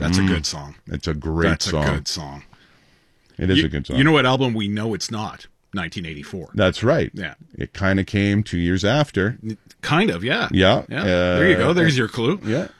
That's a good song. It's a great song. That's a good song. It is a good song. You know what album we know it's not? 1984. That's right. Yeah. It kind of came 2 years after. Kind of, yeah. Yeah. There you go. There's your clue. Yeah.